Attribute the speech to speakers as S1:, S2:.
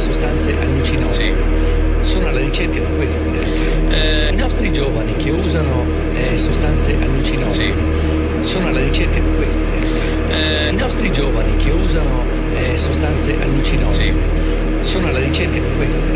S1: sostanze allucinogene.
S2: Sì.
S1: Sono alla ricerca di queste. I nostri giovani che usano sostanze allucinogene.
S2: Sì.
S1: Sono alla ricerca di queste. I nostri giovani che usano sostanze allucinogene.
S2: Sì.
S1: Sono alla ricerca di queste.